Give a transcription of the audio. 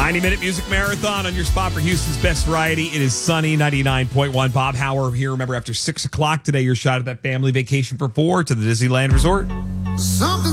90-minute music marathon on your spot for Houston's best variety. It is Sunny 99.1. Bob Hauer here. Remember, after 6 o'clock today, your shot at that family vacation for 4 to the Disneyland Resort. Something